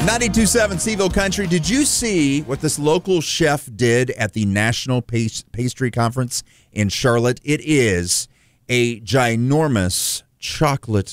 92.7 Seville Country. Did you see what this local chef did at the National Pastry Conference in Charlotte? It is a ginormous chocolate